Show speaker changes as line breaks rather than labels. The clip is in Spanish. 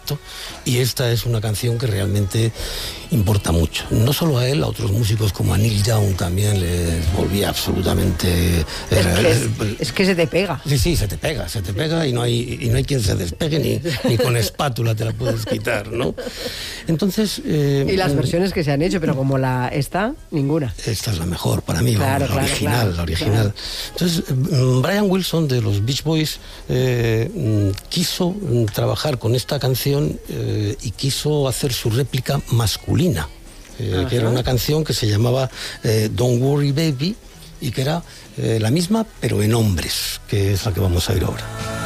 directo, y esta es una canción que realmente importa mucho. No solo a él, a otros músicos como a Neil Young también les volvía absolutamente...
Es que se te pega.
Sí, se te pega y no hay quien se despegue, ni con espátula te la puedes quitar, ¿no? Entonces...
y las versiones que se han hecho, pero como esta, ninguna.
Esta es la mejor para mí,
claro,
la original. Claro. Entonces, Brian Wilson de los Beach Boys quiso trabajar con esta canción y quiso hacer su réplica masculina, que era una canción que se llamaba Don't Worry Baby, y que era la misma pero en hombres, que es la que vamos a oír ahora.